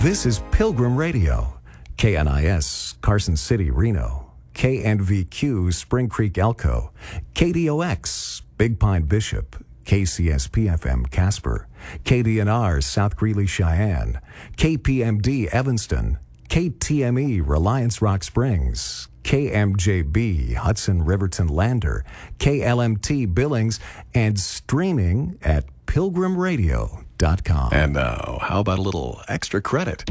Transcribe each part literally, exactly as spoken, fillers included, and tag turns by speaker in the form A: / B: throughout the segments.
A: This is Pilgrim Radio, K N I S, Carson City, Reno, K N V Q, Spring Creek, Elko, K D O X, Big Pine, Bishop, K C S P F M, Casper, K D N R, South Greeley, Cheyenne, K P M D, Evanston, K T M E, Reliance Rock Springs, K M J B, Hudson Riverton Lander, K L M T Billings, and streaming at pilgrim radio dot com.
B: And now, how about a little extra credit?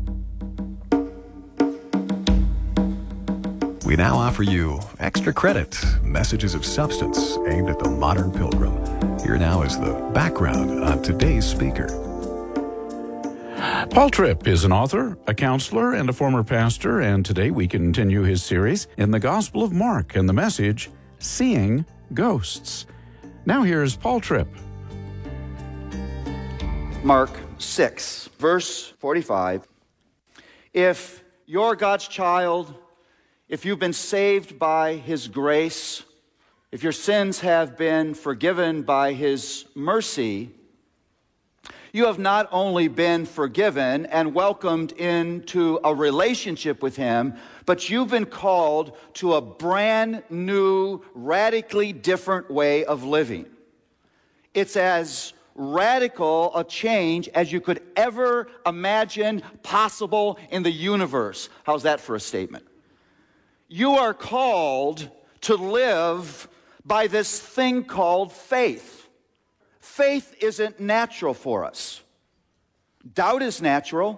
B: We now offer you Extra Credit, messages of substance aimed at the modern pilgrim. Here now is the background on today's speaker.
C: Paul Tripp is an author, a counselor, and a former pastor, and today we continue his series in the Gospel of Mark and the message, Seeing Ghosts. Now here's Paul Tripp.
D: Mark six, verse forty-five. If you're God's child, if you've been saved by His grace, if your sins have been forgiven by His mercy, you have not only been forgiven and welcomed into a relationship with Him, but you've been called to a brand new, radically different way of living. It's as radical a change as you could ever imagine possible in the universe. How's that for a statement? You are called to live by this thing called faith. Faith isn't natural for us. Doubt is natural.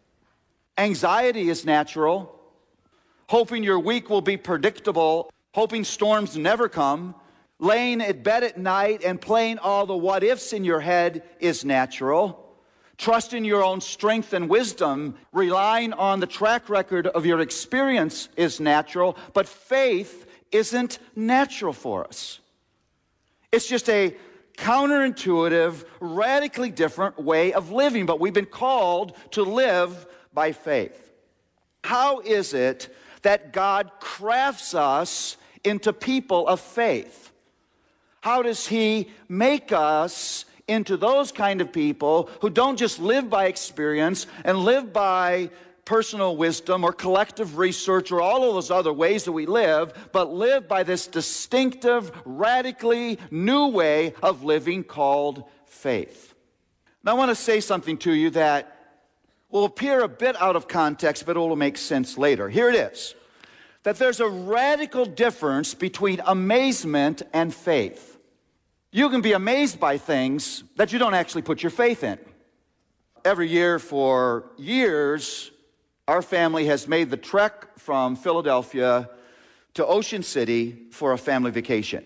D: Anxiety is natural. Hoping your week will be predictable. Hoping storms never come. Laying at bed at night and playing all the what-ifs in your head is natural. Trusting your own strength and wisdom, relying on the track record of your experience is natural, but faith isn't natural for us. It's just a counterintuitive, radically different way of living, but we've been called to live by faith. How is it that God crafts us into people of faith? How does He make us into those kind of people who don't just live by experience and live by personal wisdom or collective research or all of those other ways that we live, but live by this distinctive, radically new way of living called faith? Now I want to say something to you that will appear a bit out of context, but it will make sense later. Here it is. That there's a radical difference between amazement and faith. You can be amazed by things that you don't actually put your faith in. Every year for years, our family has made the trek from Philadelphia to Ocean City for a family vacation.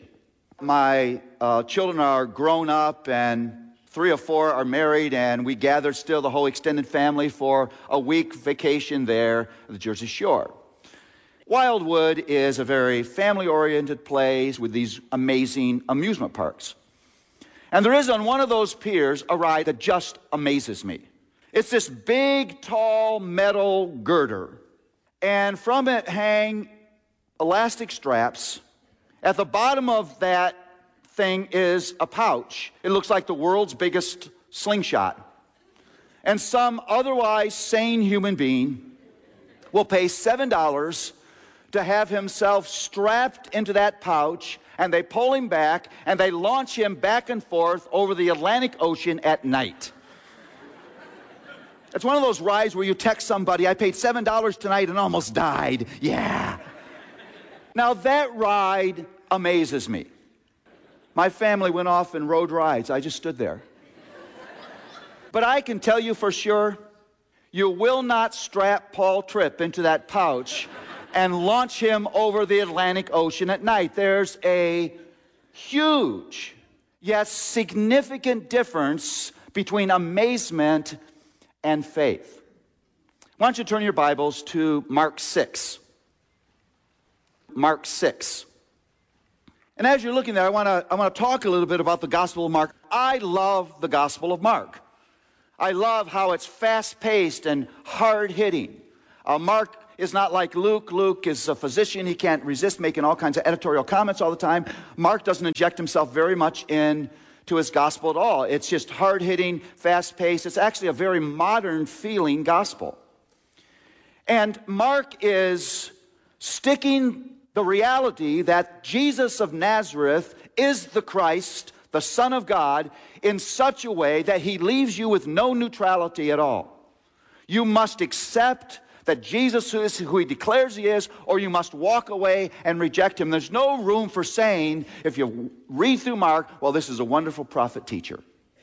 D: My uh, children are grown up and three or four are married, and we gathered still the whole extended family for a week vacation there at the Jersey Shore. Wildwood is a very family-oriented place with these amazing amusement parks. And there is on one of those piers a ride that just amazes me. It's this big, tall metal girder. And from it hang elastic straps. At the bottom of that thing is a pouch. It looks like the world's biggest slingshot. And some otherwise sane human being will pay seven dollars to have himself strapped into that pouch, and they pull him back, and they launch him back and forth over the Atlantic Ocean at night. It's one of those rides where you text somebody, I paid seven dollars tonight and almost died. Yeah. Now that ride amazes me. My family went off and rode rides. I just stood there. But I can tell you for sure, you will not strap Paul Tripp into that pouch and launch him over the Atlantic Ocean at night. There's a huge, yet significant difference between amazement and faith. Why don't you turn your Bibles to Mark six. Mark six. And as you're looking there, I want to I want to talk a little bit about the Gospel of Mark. I love the Gospel of Mark. I love how it's fast-paced and hard-hitting. Uh, Mark is not like Luke. Luke is a physician. He can't resist making all kinds of editorial comments all the time. Mark doesn't inject himself very much in to his gospel at all. It's just hard-hitting, fast-paced. It's actually a very modern-feeling gospel. And Mark is sticking the reality that Jesus of Nazareth is the Christ, the Son of God, in such a way that he leaves you with no neutrality at all. You must accept that Jesus is who he declares he is, or you must walk away and reject him. There's no room for saying, if you read through Mark, well, this is a wonderful prophet teacher.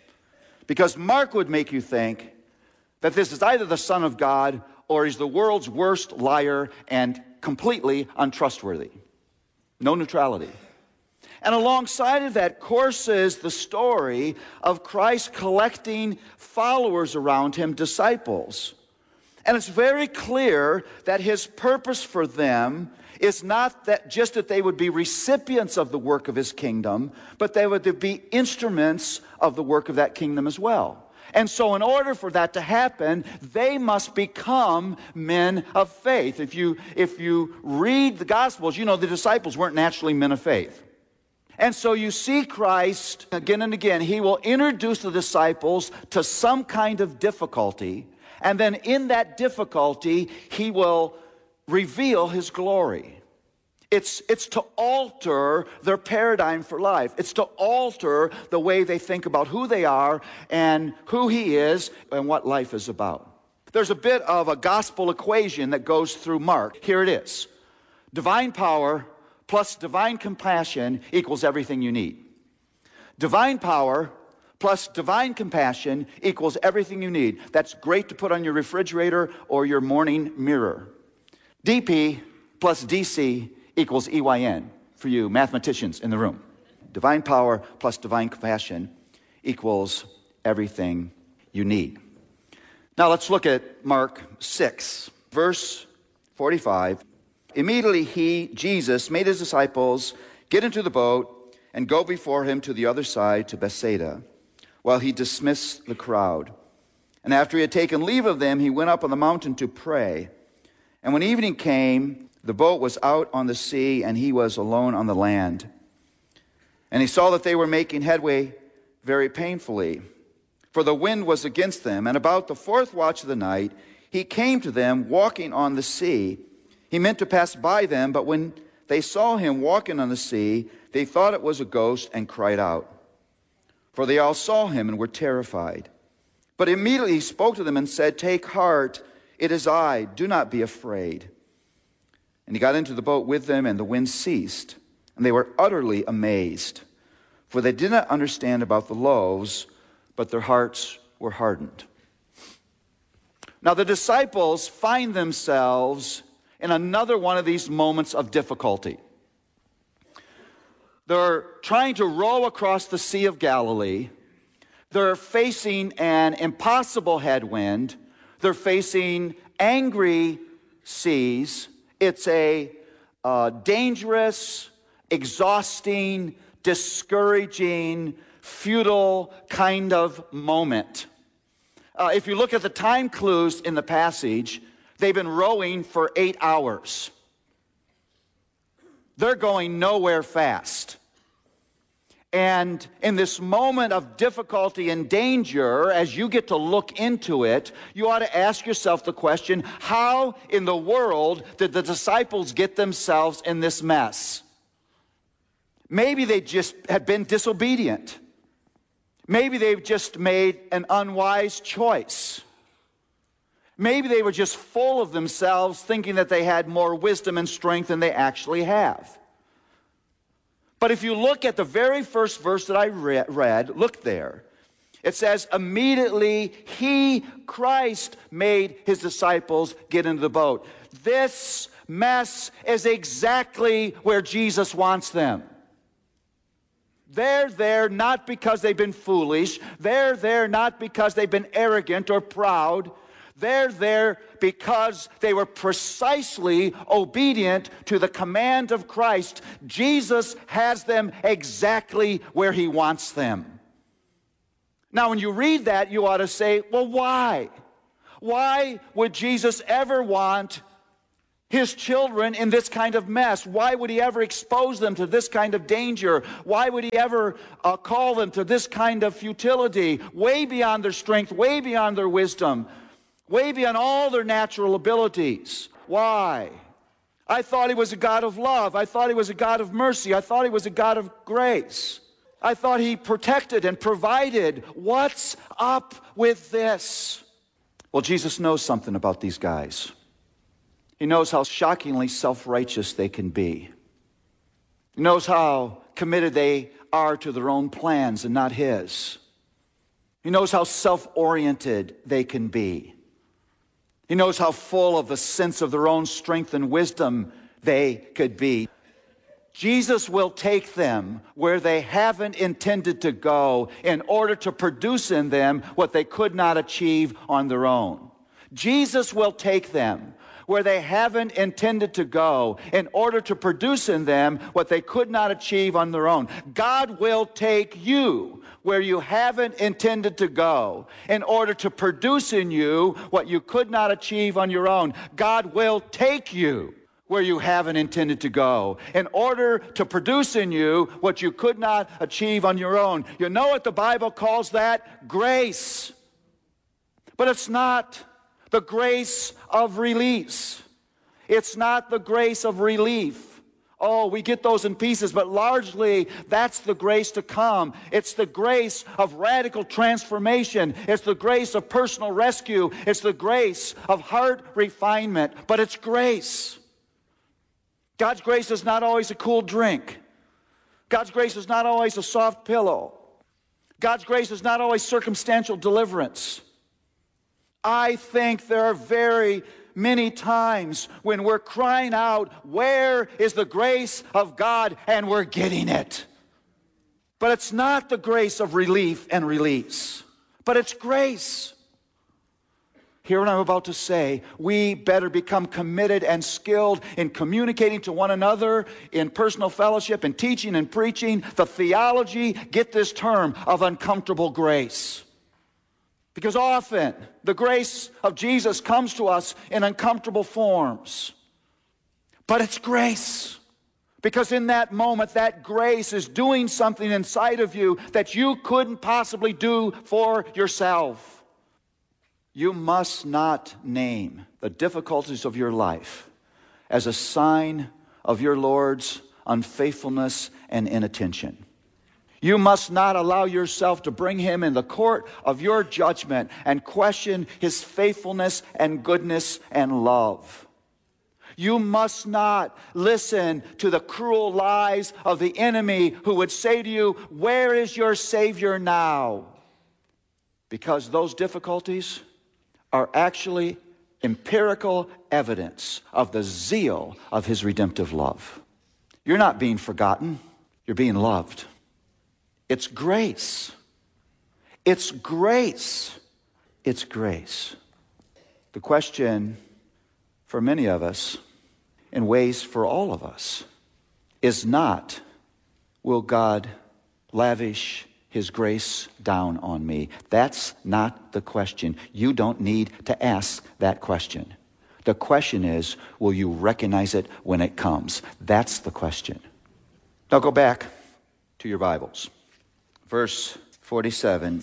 D: Because Mark would make you think that this is either the Son of God or he's the world's worst liar and completely untrustworthy. No neutrality. And alongside of that courses the story of Christ collecting followers around him, disciples. And it's very clear that his purpose for them is not that just that they would be recipients of the work of his kingdom, but they would be instruments of the work of that kingdom as well. And so in order for that to happen, they must become men of faith. If you, if you read the Gospels, you know the disciples weren't naturally men of faith. And so you see Christ again and again. He will introduce the disciples to some kind of difficulty. And then in that difficulty, he will reveal his glory. It's, it's to alter their paradigm for life. It's to alter the way they think about who they are and who he is and what life is about. There's a bit of a gospel equation that goes through Mark. Here it is. Divine power plus divine compassion equals everything you need. Divine power plus divine compassion equals everything you need. That's great to put on your refrigerator or your morning mirror. D P plus D C equals E Y N for you mathematicians in the room. Divine power plus divine compassion equals everything you need. Now let's look at Mark six, verse forty-five. Immediately he, Jesus, made his disciples get into the boat and go before him to the other side, to Bethsaida, while he dismissed the crowd. And after he had taken leave of them, he went up on the mountain to pray. And when evening came, the boat was out on the sea, and he was alone on the land. And he saw that they were making headway very painfully, for the wind was against them. And about the fourth watch of the night, he came to them walking on the sea. He meant to pass by them, but when they saw him walking on the sea, they thought it was a ghost and cried out. For they all saw him and were terrified. But immediately he spoke to them and said, "Take heart, it is I, do not be afraid." And he got into the boat with them, and the wind ceased. And they were utterly amazed, for they did not understand about the loaves, but their hearts were hardened. Now the disciples find themselves in another one of these moments of difficulty. They're trying to row across the Sea of Galilee. They're facing an impossible headwind. They're facing angry seas. It's a uh, dangerous, exhausting, discouraging, futile kind of moment. Uh, if you look at the time clues in the passage, they've been rowing for eight hours. They're going nowhere fast. And in this moment of difficulty and danger, as you get to look into it, you ought to ask yourself the question, how in the world did the disciples get themselves in this mess? Maybe they just had been disobedient. Maybe they've just made an unwise choice. Maybe they were just full of themselves, thinking that they had more wisdom and strength than they actually have. But if you look at the very first verse that I re- read, look there. It says, immediately he, Christ, made his disciples get into the boat. This mess is exactly where Jesus wants them. They're there not because they've been foolish. They're there not because they've been arrogant or proud. They're there because they were precisely obedient to the command of Christ. Jesus has them exactly where he wants them. Now, when you read that, you ought to say, well, why? Why would Jesus ever want his children in this kind of mess? Why would he ever expose them to this kind of danger? Why would he ever uh, call them to this kind of futility, way beyond their strength, way beyond their wisdom, way beyond all their natural abilities? Why? I thought he was a God of love. I thought he was a God of mercy. I thought he was a God of grace. I thought he protected and provided. What's up with this? Well, Jesus knows something about these guys. He knows how shockingly self-righteous they can be. He knows how committed they are to their own plans and not his. He knows how self-oriented they can be. He knows how full of the sense of their own strength and wisdom they could be. Jesus will take them where they haven't intended to go in order to produce in them what they could not achieve on their own. Jesus will take them where they haven't intended to go in order to produce in them what they could not achieve on their own. God will take you where you haven't intended to go in order to produce in you what you could not achieve on your own. God will take you where you haven't intended to go in order to produce in you what you could not achieve on your own. You know what the Bible calls that? Grace. But it's not the grace of release. It's not the grace of relief. Oh, we get those in pieces, but largely that's the grace to come. It's the grace of radical transformation. It's the grace of personal rescue. It's the grace of heart refinement, but it's grace. God's grace is not always a cool drink. God's grace is not always a soft pillow. God's grace is not always circumstantial deliverance. I think there are very many times when we're crying out, where is the grace of God? And we're getting it. But it's not the grace of relief and release, but it's grace. Hear what I'm about to say. We better become committed and skilled in communicating to one another in personal fellowship and teaching and preaching the theology, get this term, of uncomfortable grace. Because often the grace of Jesus comes to us in uncomfortable forms. But it's grace. Because in that moment, that grace is doing something inside of you that you couldn't possibly do for yourself. You must not name the difficulties of your life as a sign of your Lord's unfaithfulness and inattention. You must not allow yourself to bring him in the court of your judgment and question his faithfulness and goodness and love. You must not listen to the cruel lies of the enemy who would say to you, where is your Savior now? Because those difficulties are actually empirical evidence of the zeal of his redemptive love. You're not being forgotten. You're being loved. It's grace. It's grace. It's grace. The question for many of us, in ways for all of us, is not, will God lavish his grace down on me? That's not the question. You don't need to ask that question. The question is, will you recognize it when it comes? That's the question. Now go back to your Bibles. Verse forty-seven.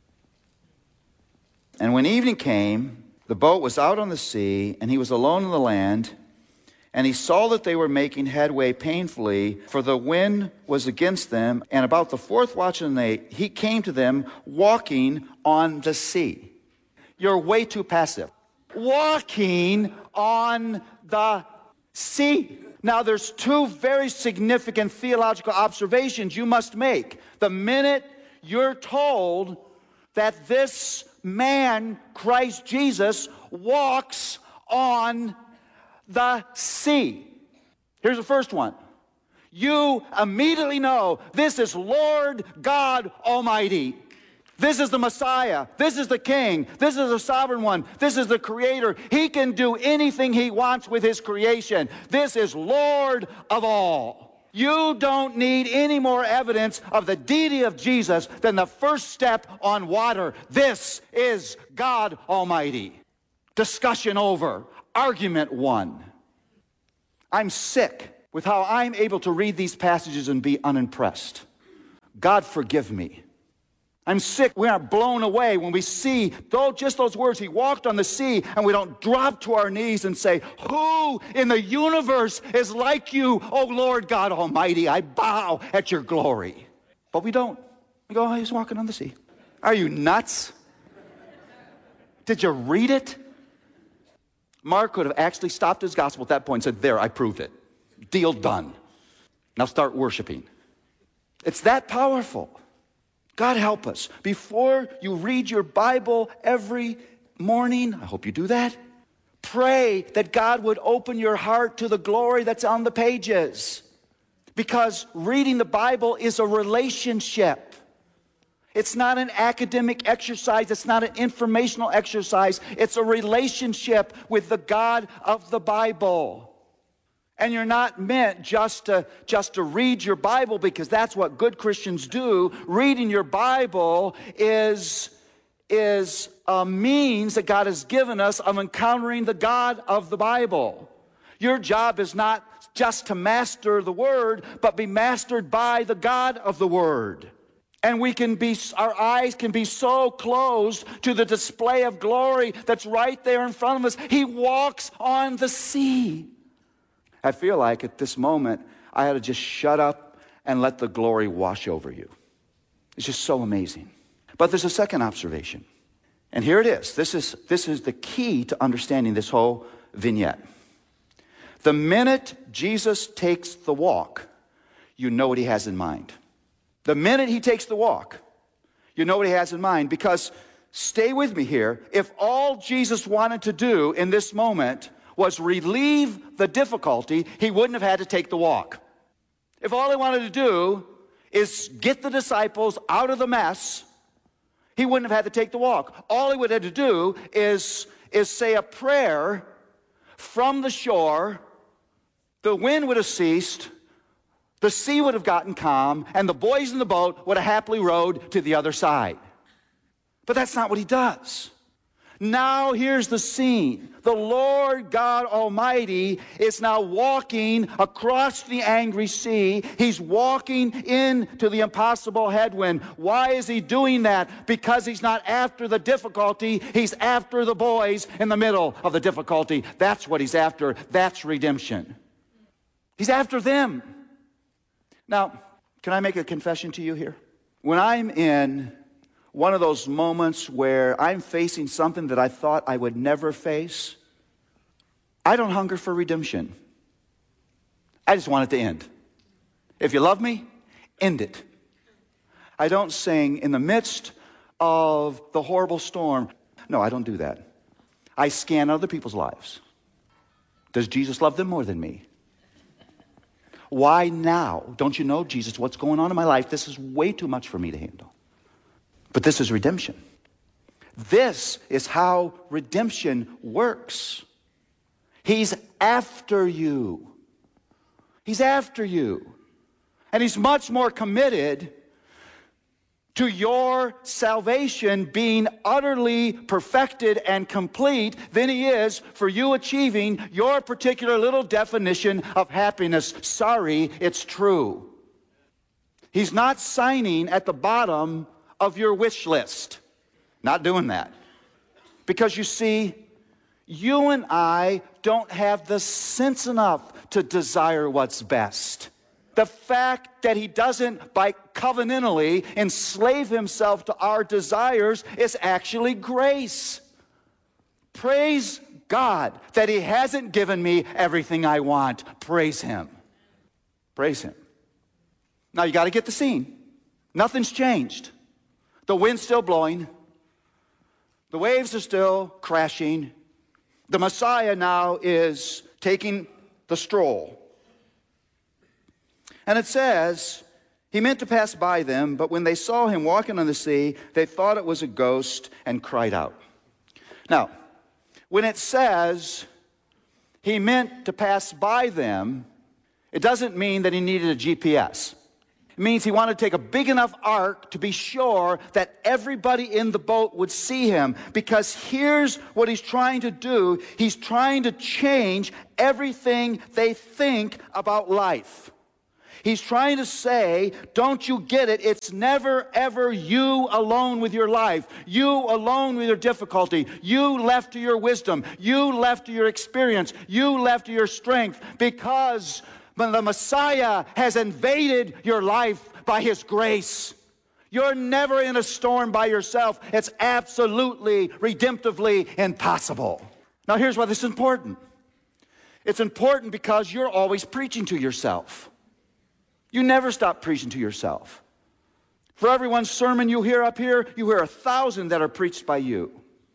D: And when evening came, the boat was out on the sea, and he was alone on the land. And he saw that they were making headway painfully, for the wind was against them. And about the fourth watch of the night, he came to them walking on the sea. You're way too passive. Walking on the sea. Now, there's two very significant theological observations you must make. The minute you're told that this man, Christ Jesus, walks on the sea. Here's the first one. You immediately know this is Lord God Almighty. This is the Messiah. This is the King. This is the Sovereign One. This is the Creator. He can do anything he wants with his creation. This is Lord of all. You don't need any more evidence of the deity of Jesus than the first step on water. This is God Almighty. Discussion over. Argument one. I'm sick with how I'm able to read these passages and be unimpressed. God forgive me. I'm sick. We are blown away when we see though just those words, he walked on the sea, and we don't drop to our knees and say, who in the universe is like you, O Lord God Almighty? I bow at your glory. But we don't. We go, oh, he's walking on the sea. Are you nuts? Did you read it? Mark could have actually stopped his gospel at that point and said, there, I proved it. Deal done. Now start worshiping. It's that powerful. God help us. Before you read your Bible every morning, I hope you do that, pray that God would open your heart to the glory that's on the pages. Because reading the Bible is a relationship. It's not an academic exercise. It's not an informational exercise. It's a relationship with the God of the Bible. And you're not meant just to, just to read your Bible, because that's what good Christians do. Reading your Bible is, is a means that God has given us of encountering the God of the Bible. Your job is not just to master the Word, but be mastered by the God of the Word. And we can be, our eyes can be so closed to the display of glory that's right there in front of us. He walks on the sea. I feel like at this moment, I had to just shut up and let the glory wash over you. It's just so amazing. But there's a second observation. And here it is. This is, this is the key to understanding this whole vignette. The minute Jesus takes the walk, you know what he has in mind. The minute he takes the walk, you know what he has in mind. Because, stay with me here, if all Jesus wanted to do in this moment was relieve the difficulty, he wouldn't have had to take the walk. If all he wanted to do is get the disciples out of the mess, he wouldn't have had to take the walk. All he would have had to do is, is say a prayer from the shore, the wind would have ceased, the sea would have gotten calm, and the boys in the boat would have happily rowed to the other side. But that's not what he does. Now here's the scene. The Lord God Almighty is now walking across the angry sea. He's walking into the impossible headwind. Why is he doing that? Because he's not after the difficulty. He's after the boys in the middle of the difficulty. That's what he's after. That's redemption. He's after them. Now, can I make a confession to you here? When I'm in one of those moments where I'm facing something that I thought I would never face, I don't hunger for redemption. I just want it to end. If you love me, end it. I don't sing in the midst of the horrible storm. No, I don't do that. I scan other people's lives. Does Jesus love them more than me? Why now? Don't you know, Jesus, what's going on in my life? This is way too much for me to handle. But this is redemption. This is how redemption works. He's after you. He's after you. And he's much more committed to your salvation being utterly perfected and complete than he is for you achieving your particular little definition of happiness. Sorry, it's true. He's not signing at the bottom of your wish list. Not doing that. Because you see, you and I don't have the sense enough to desire what's best. The fact that he doesn't, by covenantally, enslave himself to our desires is actually grace. Praise God that he hasn't given me everything I want. Praise him. Praise him. Now you got to get the scene. Nothing's changed. The wind's still blowing. The waves are still crashing. The Messiah now is taking the stroll. And it says, he meant to pass by them, but when they saw him walking on the sea, they thought it was a ghost and cried out. Now, when it says he meant to pass by them, it doesn't mean that he needed a G P S. It means he wanted to take a big enough ark to be sure that everybody in the boat would see him. Because here's what he's trying to do. He's trying to change everything they think about life. He's trying to say, don't you get it? It's never, ever you alone with your life. You alone with your difficulty. You left to your wisdom. You left to your experience. You left to your strength. Because the Messiah has invaded your life by his grace. You're never in a storm by yourself. It's absolutely, redemptively impossible. Now here's why this is important. It's important because you're always preaching to yourself. You never stop preaching to yourself. For every one sermon you hear up here, you hear a thousand that are preached by you.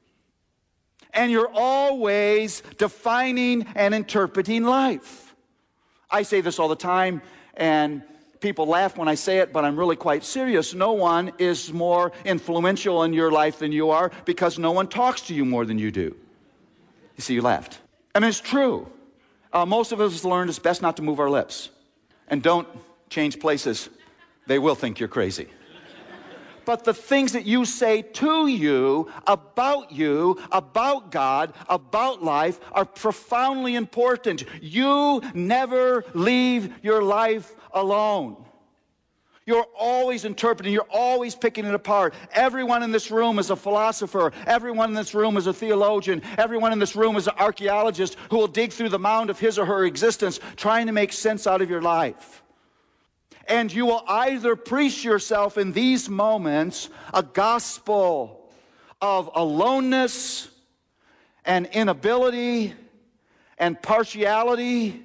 D: And you're always defining and interpreting life. I say this all the time, and people laugh when I say it, but I'm really quite serious. No one is more influential in your life than you are, because no one talks to you more than you do. You see, you laughed. I mean, it's true. Uh, most of us learned it's best not to move our lips. And don't change places. They will think you're crazy. But the things that you say to you, about you, about God, about life, are profoundly important. You never leave your life alone. You're always interpreting. You're always picking it apart. Everyone in this room is a philosopher. Everyone in this room is a theologian. Everyone in this room is an archaeologist who will dig through the mound of his or her existence trying to make sense out of your life. And you will either preach yourself in these moments a gospel of aloneness and inability and partiality,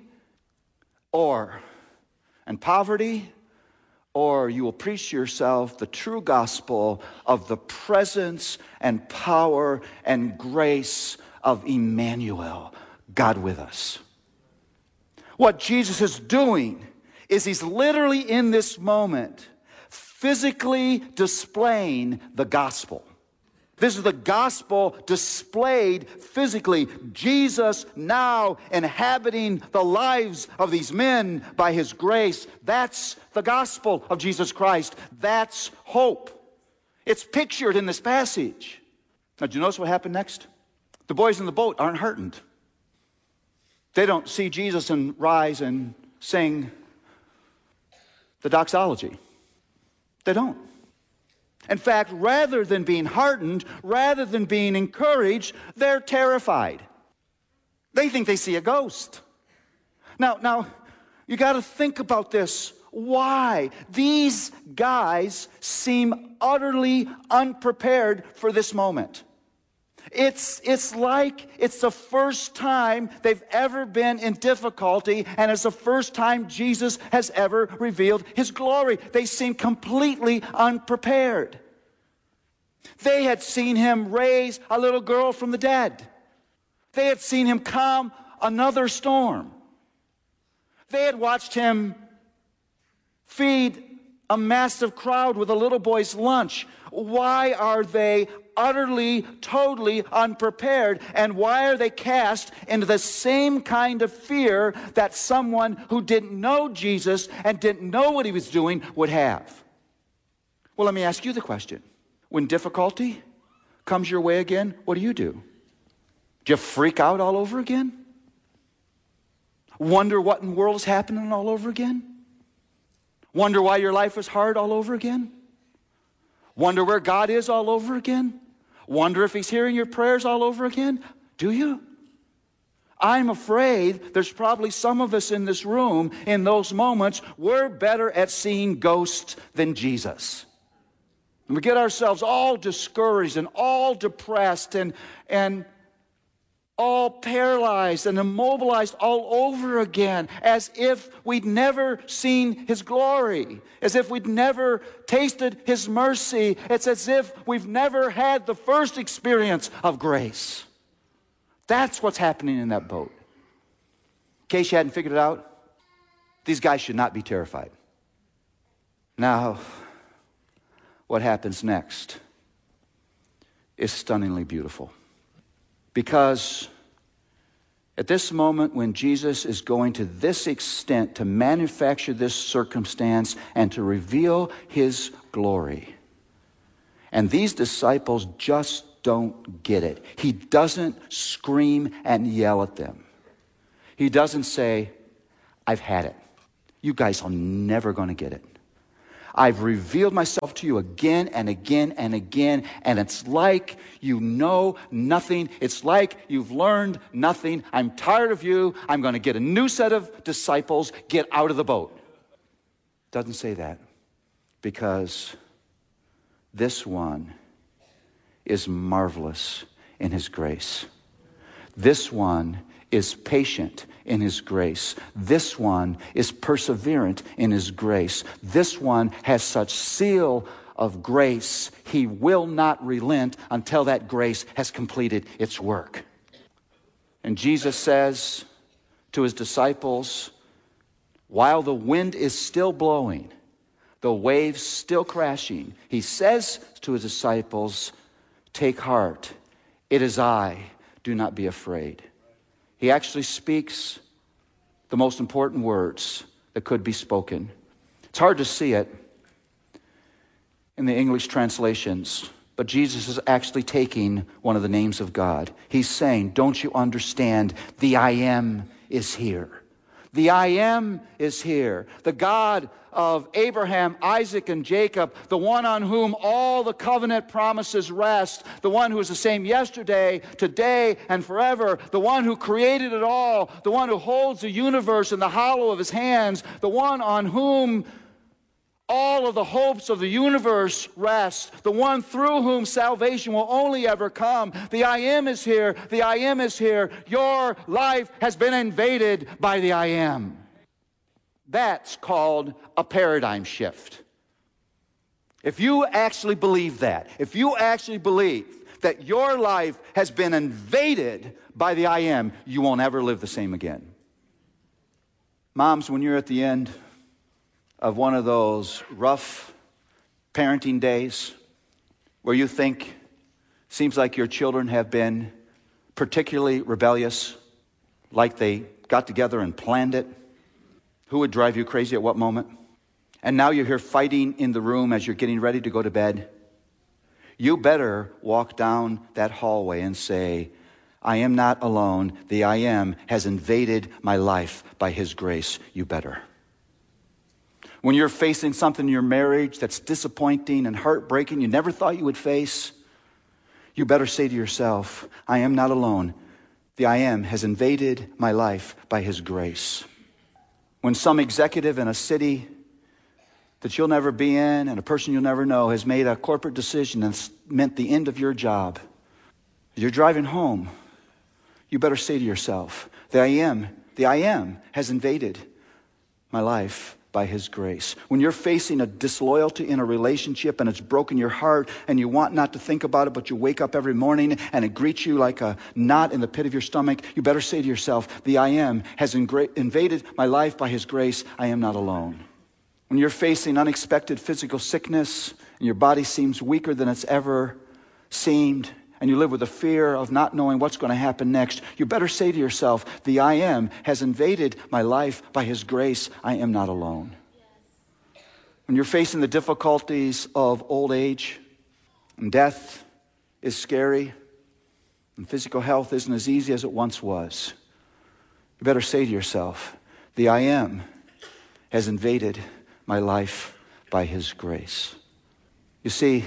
D: or and poverty, or you will preach to yourself the true gospel of the presence and power and grace of Emmanuel, God with us. What Jesus is doing is he's literally in this moment physically displaying the gospel. This is the gospel displayed physically. Jesus now inhabiting the lives of these men by his grace. That's the gospel of Jesus Christ. That's hope. It's pictured in this passage. Now, do you notice what happened next? The boys in the boat aren't heartened. They don't see Jesus and rise and sing the doxology. They don't. In fact, rather than being heartened, rather than being encouraged, they're terrified. They think they see a ghost. Now, now, you got to think about this. Why? These guys seem utterly unprepared for this moment. It's, it's like it's the first time they've ever been in difficulty, and it's the first time Jesus has ever revealed his glory. They seem completely unprepared. They had seen him raise a little girl from the dead. They had seen him calm another storm. They had watched him feed a massive crowd with a little boy's lunch. Why are they utterly, totally unprepared? And why are they cast into the same kind of fear that someone who didn't know Jesus and didn't know what he was doing would have? Well, let me ask you the question. When difficulty comes your way again, what do you do? Do you freak out all over again? Wonder what in the world is happening all over again? Wonder why your life is hard all over again? Wonder where God is all over again? Wonder if he's hearing your prayers all over again? Do you? I'm afraid there's probably some of us in this room in those moments, we're better at seeing ghosts than Jesus. And we get ourselves all discouraged and all depressed and, and all paralyzed and immobilized all over again, as if we'd never seen his glory, as if we'd never tasted his mercy. It's as if we've never had the first experience of grace. That's what's happening in that boat. In case you hadn't figured it out, these guys should not be terrified. Now, what happens next is stunningly beautiful. Because At this moment when Jesus is going to this extent to manufacture this circumstance and to reveal his glory. And these disciples just don't get it. He doesn't scream and yell at them. He doesn't say, I've had it. You guys are never going to get it. I've revealed myself to you again and again and again, and it's like you know nothing. It's like you've learned nothing. I'm tired of you. I'm going to get a new set of disciples. Get out of the boat. Doesn't say that, because this one is marvelous in his grace. This one is patient in his grace. This one is perseverant in his grace. This one has such seal of grace, he will not relent until that grace has completed its work. And Jesus says to his disciples, while the wind is still blowing, the waves still crashing, he says to his disciples, take heart, it is I, do not be afraid. He actually speaks the most important words that could be spoken. It's hard to see it in the English translations, but Jesus is actually taking one of the names of God. He's saying, don't you understand? The I am is here. The I am is here. The God of Abraham, Isaac, and Jacob, the one on whom all the covenant promises rest, the one who is the same yesterday, today, and forever, the one who created it all, the one who holds the universe in the hollow of his hands, the one on whom all of the hopes of the universe rest, the one through whom salvation will only ever come. The I am is here. The I am is here. Your life has been invaded by the I am. That's called a paradigm shift. If you actually believe that, if you actually believe that your life has been invaded by the I am, you won't ever live the same again. Moms, when you're at the end of one of those rough parenting days where you think, seems like your children have been particularly rebellious, like they got together and planned it, who would drive you crazy at what moment? And now you're here fighting in the room as you're getting ready to go to bed. You better walk down that hallway and say, I am not alone. The I am has invaded my life by his grace. You better. When you're facing something in your marriage that's disappointing and heartbreaking, you never thought you would face, you better say to yourself, I am not alone. The I am has invaded my life by his grace. When some executive in a city that you'll never be in and a person you'll never know has made a corporate decision that's meant the end of your job, you're driving home, you better say to yourself, the I am, the I am has invaded my life by his grace. When you're facing a disloyalty in a relationship and it's broken your heart and you want not to think about it, but you wake up every morning and it greets you like a knot in the pit of your stomach, you better say to yourself, the I am has ingra- invaded my life by his grace. I am not alone. When you're facing unexpected physical sickness and your body seems weaker than it's ever seemed, and you live with the fear of not knowing what's going to happen next, you better say to yourself, the I am has invaded my life by his grace. I am not alone. Yes. When you're facing the difficulties of old age, and death is scary, and physical health isn't as easy as it once was, you better say to yourself, the I am has invaded my life by his grace. You see,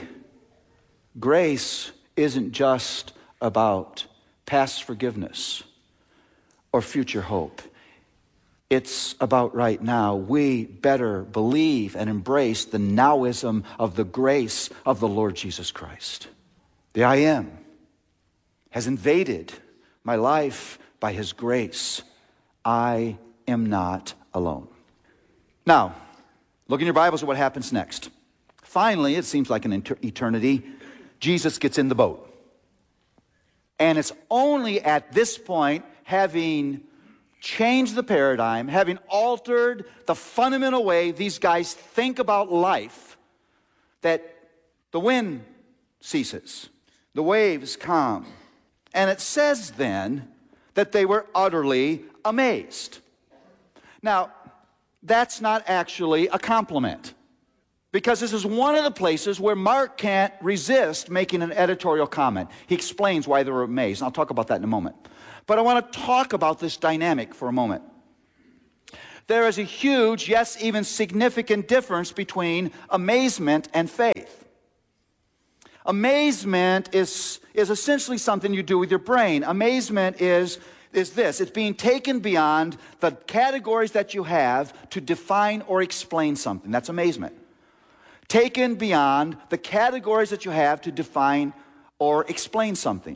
D: grace isn't just about past forgiveness or future hope. It's about right now. We better believe and embrace the nowism of the grace of the Lord Jesus Christ. The I am has invaded my life by his grace. I am not alone. Now, look in your Bibles at what happens next. Finally, it seems like an eternity, Jesus gets in the boat. And it's only at this point, having changed the paradigm, having altered the fundamental way these guys think about life, that the wind ceases, the waves calm. And it says then that they were utterly amazed. Now, that's not actually a compliment, because this is one of the places where Mark can't resist making an editorial comment. He explains why they were amazed, and I'll talk about that in a moment. But I want to talk about this dynamic for a moment. There is a huge, yes, even significant difference between amazement and faith. Amazement is, is essentially something you do with your brain. Amazement is, is this. It's being taken beyond the categories that you have to define or explain something. That's amazement. Taken beyond the categories that you have to define or explain something.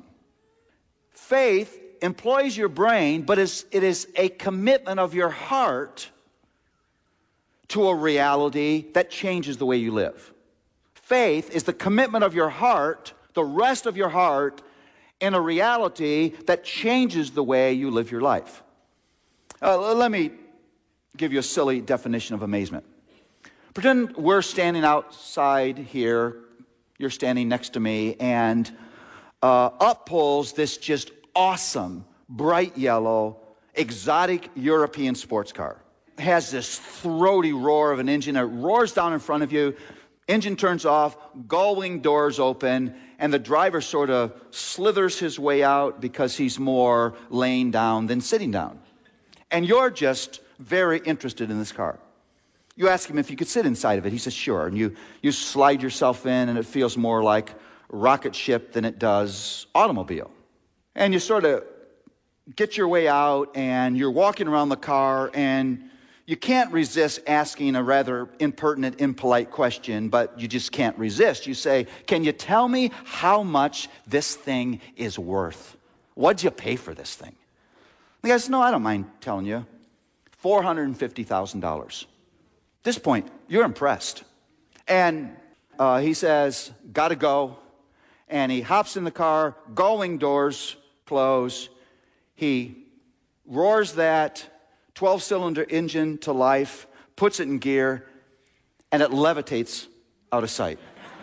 D: Faith employs your brain, but is, it is a commitment of your heart to a reality that changes the way you live. Faith is the commitment of your heart, the rest of your heart, in a reality that changes the way you live your life. Uh, let me give you a silly definition of amazement. Pretend we're standing outside here, you're standing next to me, and uh, up pulls this just awesome, bright yellow, exotic European sports car. It has this throaty roar of an engine. It roars down in front of you. Engine turns off, gull-wing doors open, and the driver sort of slithers his way out because he's more laying down than sitting down. And you're just very interested in this car. You ask him if you could sit inside of it. He says, sure. And you, you slide yourself in, and it feels more like rocket ship than it does automobile. And you sort of get your way out, and you're walking around the car, and you can't resist asking a rather impertinent, impolite question, but you just can't resist. You say, can you tell me how much this thing is worth? What'd you pay for this thing? The guy says, no, I don't mind telling you. four hundred fifty thousand dollars. At this point, you're impressed. And uh, he says, gotta go. And he hops in the car, gull-wing doors close. He roars that twelve-cylinder engine to life, puts it in gear, and it levitates out of sight.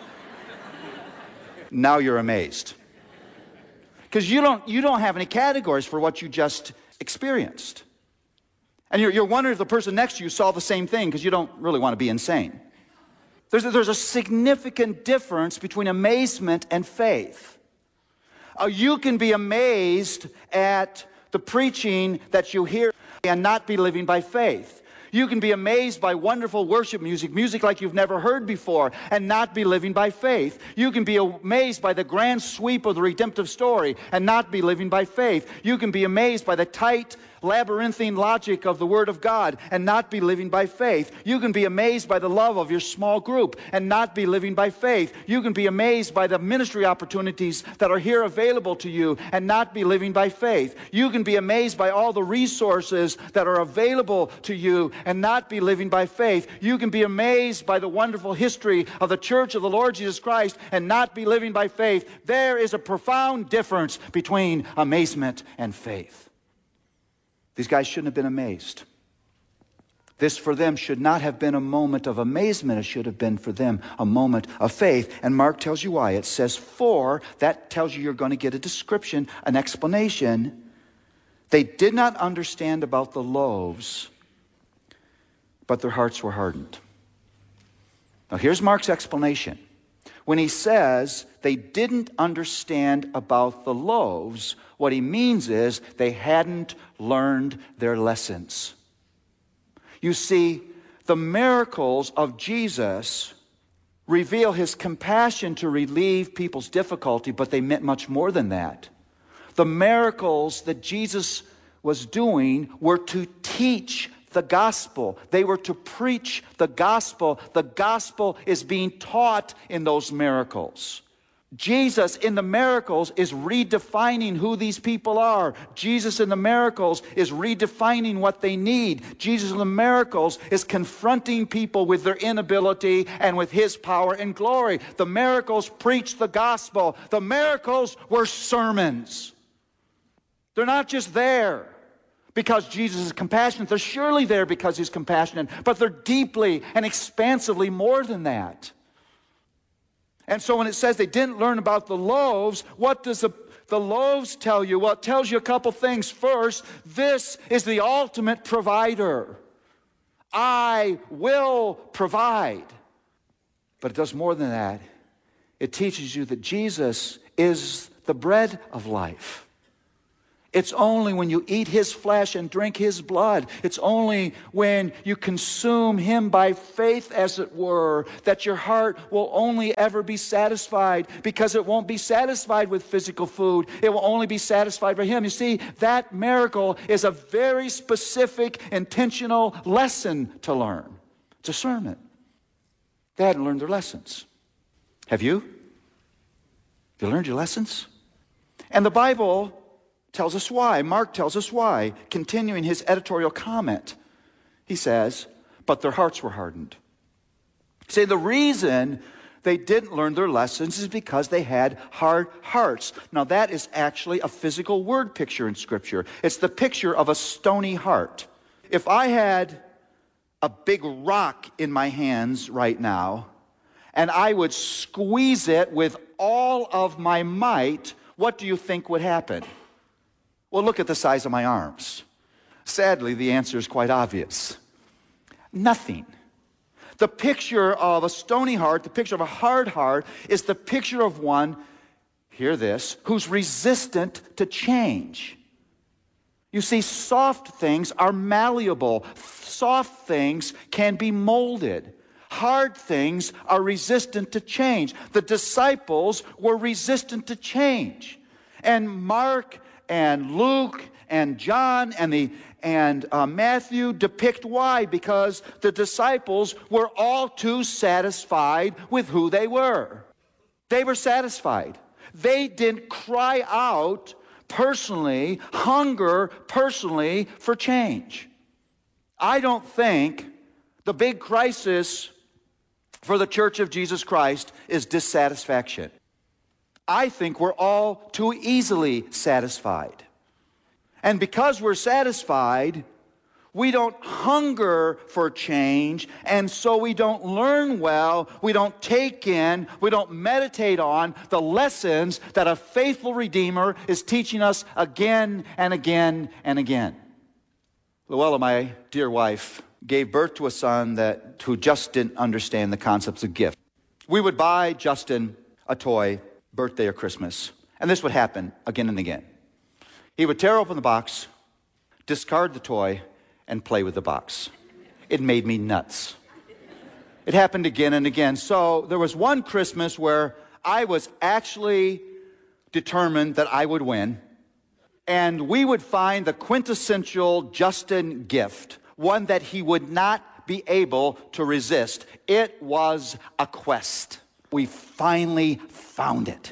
D: Now you're amazed. Because you don't, you don't have any categories for what you just experienced. And you're, you're wondering if the person next to you saw the same thing, because you don't really want to be insane. There's a, there's a significant difference between amazement and faith. Uh, you can be amazed at the preaching that you hear and not be living by faith. You can be amazed by wonderful worship music, music like you've never heard before, and not be living by faith. You can be amazed by the grand sweep of the redemptive story and not be living by faith. You can be amazed by the tight, labyrinthine logic of the Word of God and not be living by faith. You can be amazed by the love of your small group and not be living by faith. You can be amazed by the ministry opportunities that are here available to you and not be living by faith. You can be amazed by all the resources that are available to you and not be living by faith. You can be amazed by the wonderful history of the Church of the Lord Jesus Christ and not be living by faith. There is a profound difference between amazement and faith. These guys shouldn't have been amazed. This for them should not have been a moment of amazement. It should have been for them a moment of faith. And Mark tells you why. It says for. That tells you you're going to get a description, an explanation. They did not understand about the loaves, but their hearts were hardened. Now here's Mark's explanation. When he says they didn't understand about the loaves, what he means is they hadn't learned their lessons. You see, the miracles of Jesus reveal his compassion to relieve people's difficulty, but they meant much more than that. The miracles that Jesus was doing were to teach the gospel. They were to preach the gospel. The gospel is being taught in those miracles. Jesus in the miracles is redefining who these people are. Jesus in the miracles is redefining what they need. Jesus in the miracles is confronting people with their inability and with his power and glory. The miracles preach the gospel. The miracles were sermons. They're not just there because Jesus is compassionate. They're surely there because he's compassionate, but they're deeply and expansively more than that. And so when it says they didn't learn about the loaves, what does the the loaves tell you? Well, it tells you a couple things. First, this is the ultimate provider. I will provide. But it does more than that. It teaches you that Jesus is the bread of life. It's only when you eat His flesh and drink His blood, it's only when you consume Him by faith, as it were, that your heart will only ever be satisfied, because it won't be satisfied with physical food. It will only be satisfied by Him. You see, that miracle is a very specific, intentional lesson to learn. It's a sermon. They hadn't learned their lessons. Have you? Have you learned your lessons? And the Bible tells us why. Mark tells us why. Continuing his editorial comment, he says, but their hearts were hardened. Say the reason they didn't learn their lessons is because they had hard hearts. Now that is actually a physical word picture in Scripture. It's the picture of a stony heart. If I had a big rock in my hands right now, and I would squeeze it with all of my might, what do you think would happen? Well, look at the size of my arms. Sadly, the answer is quite obvious. Nothing. The picture of a stony heart, the picture of a hard heart, is the picture of one, hear this, who's resistant to change. You see, soft things are malleable. Soft things can be molded. Hard things are resistant to change. The disciples were resistant to change. And Mark and Luke and John and the and uh, Matthew depict why. Because the disciples were all too satisfied with who they were. They were satisfied. They didn't cry out personally, hunger personally for change. I don't think the big crisis for the Church of Jesus Christ is dissatisfaction. I think we're all too easily satisfied. And because we're satisfied, we don't hunger for change, and so we don't learn well, we don't take in, we don't meditate on the lessons that a faithful Redeemer is teaching us again and again and again. Luella, my dear wife, gave birth to a son that who just didn't understand the concepts of gift. We would buy Justin a toy, birthday or Christmas, and this would happen again and again. He would tear open the box, discard the toy, and play with the box. It made me nuts. It happened again and again. So there was one Christmas where I was actually determined that I would win, and we would find the quintessential Justin gift, one that he would not be able to resist. It was a quest. We finally found it.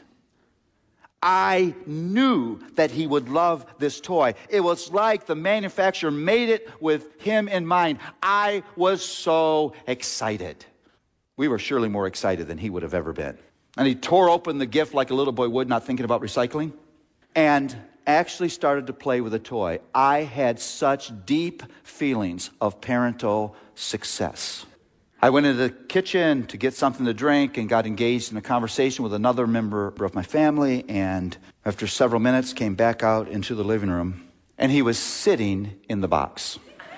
D: I knew that he would love this toy. It was like the manufacturer made it with him in mind. I was so excited. We were surely more excited than he would have ever been. And he tore open the gift like a little boy would, not thinking about recycling, and actually started to play with the toy. I had such deep feelings of parental success. I went into the kitchen to get something to drink and got engaged in a conversation with another member of my family, and after several minutes came back out into the living room, and he was sitting in the box.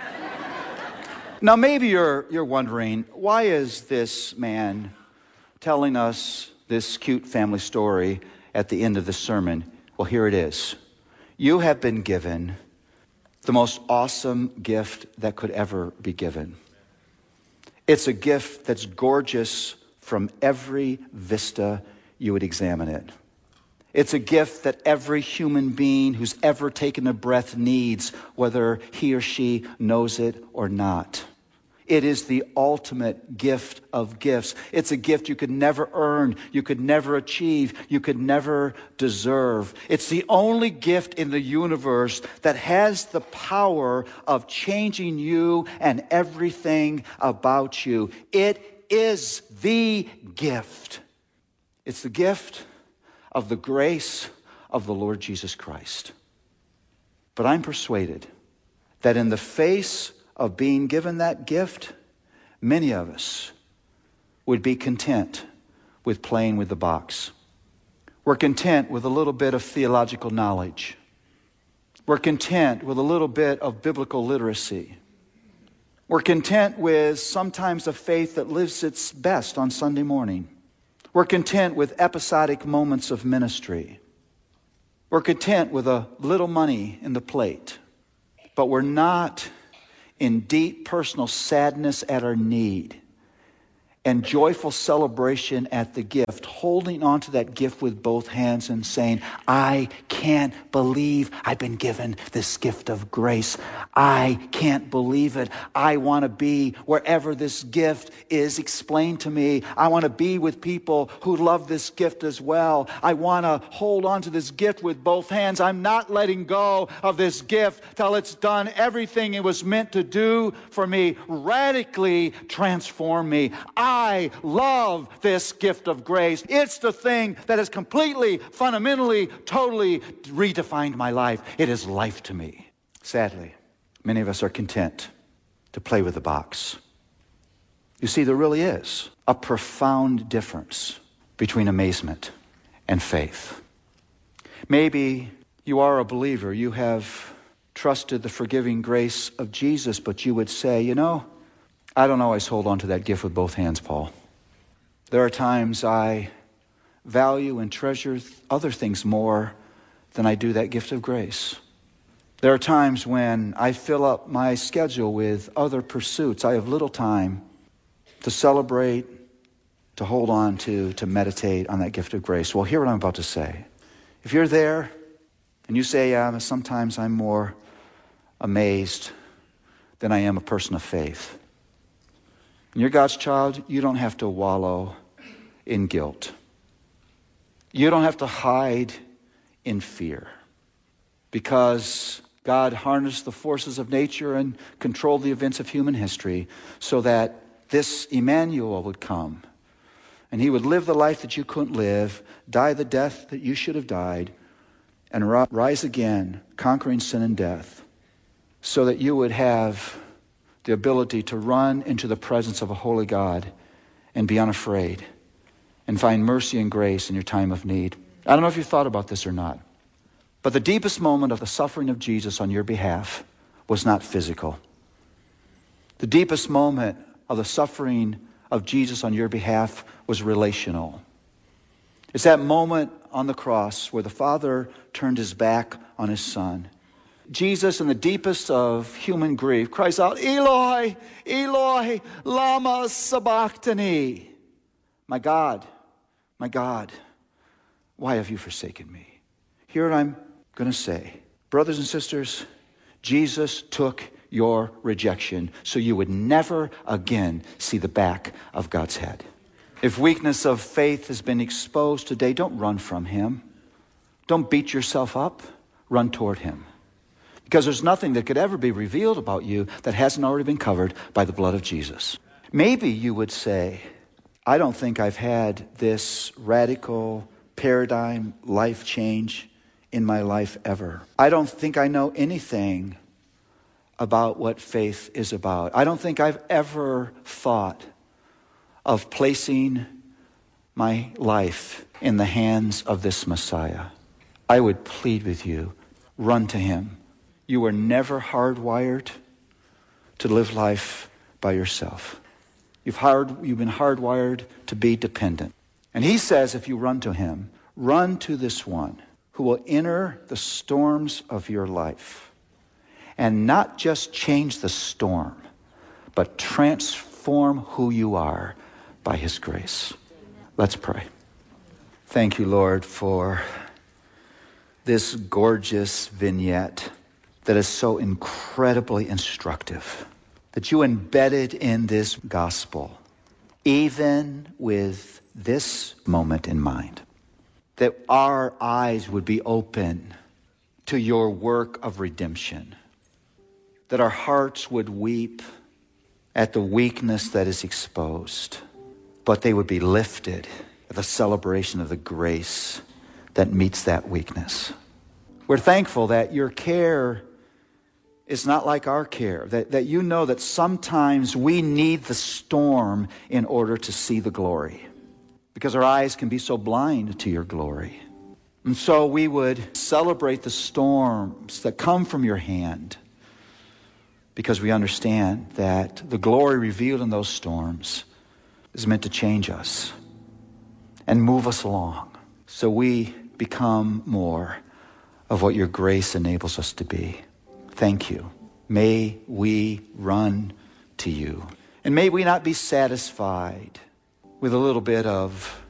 D: Now maybe you're you're wondering, why is this man telling us this cute family story at the end of the sermon? Well, here it is. You have been given the most awesome gift that could ever be given. It's a gift that's gorgeous from every vista you would examine it. It's a gift that every human being who's ever taken a breath needs, whether he or she knows it or not. It is the ultimate gift of gifts. It's a gift you could never earn, you could never achieve, you could never deserve. It's the only gift in the universe that has the power of changing you and everything about you. It is the gift. It's the gift of the grace of the Lord Jesus Christ. But I'm persuaded that in the face of being given that gift, many of us would be content with playing with the box. We're content with a little bit of theological knowledge. We're content with a little bit of biblical literacy. We're content with sometimes a faith that lives its best on Sunday morning. We're content with episodic moments of ministry. We're content with a little money in the plate. But we're not in deep personal sadness at our need and joyful celebration at the gift, holding on to that gift with both hands and saying, I can't believe I've been given this gift of grace. I can't believe it. I want to be wherever this gift is explained to me. I want to be with people who love this gift as well. I want to hold on to this gift with both hands. I'm not letting go of this gift till it's done everything it was meant to do for me, radically transform me. I love this gift of grace. It's the thing that has completely, fundamentally, totally redefined my life. It is life to me. Sadly, many of us are content to play with the box. You see, there really is a profound difference between amazement and faith. Maybe you are a believer. You have trusted the forgiving grace of Jesus, but you would say, you know, I don't always hold on to that gift with both hands, Paul. There are times I value and treasure other things more than I do that gift of grace. There are times when I fill up my schedule with other pursuits. I have little time to celebrate, to hold on to, to meditate on that gift of grace. Well, hear what I'm about to say. If you're there and you say, yeah, sometimes I'm more amazed than I am a person of faith, and you're God's child, you don't have to wallow in guilt. You don't have to hide in fear, because God harnessed the forces of nature and controlled the events of human history so that this Emmanuel would come, and he would live the life that you couldn't live, die the death that you should have died, and rise again, conquering sin and death, so that you would have the ability to run into the presence of a holy God and be unafraid and find mercy and grace in your time of need. I don't know if you've thought about this or not, but the deepest moment of the suffering of Jesus on your behalf was not physical. The deepest moment of the suffering of Jesus on your behalf was relational. It's that moment on the cross where the Father turned his back on his Son. Jesus, in the deepest of human grief, cries out, Eloi, Eloi, lama sabachthani. My God, my God, why have you forsaken me? Here I'm going to say, brothers and sisters, Jesus took your rejection so you would never again see the back of God's head. If weakness of faith has been exposed today, don't run from him. Don't beat yourself up. Run toward him. Because there's nothing that could ever be revealed about you that hasn't already been covered by the blood of Jesus. Maybe you would say, I don't think I've had this radical paradigm life change in my life ever. I don't think I know anything about what faith is about. I don't think I've ever thought of placing my life in the hands of this Messiah. I would plead with you, run to him. You were never hardwired to live life by yourself. You've, hard, you've been hardwired to be dependent. And he says, if you run to him, run to this one who will enter the storms of your life and not just change the storm, but transform who you are by his grace. Let's pray. Thank you, Lord, for this gorgeous vignette that is so incredibly instructive, that you embedded in this gospel, even with this moment in mind, that our eyes would be open to your work of redemption, that our hearts would weep at the weakness that is exposed, but they would be lifted at the celebration of the grace that meets that weakness. We're thankful that your care is not like our care, that, that you know that sometimes we need the storm in order to see the glory, because our eyes can be so blind to your glory. And so we would celebrate the storms that come from your hand, because we understand that the glory revealed in those storms is meant to change us and move us along, so we become more of what your grace enables us to be. Thank you. May we run to you. And may we not be satisfied with a little bit of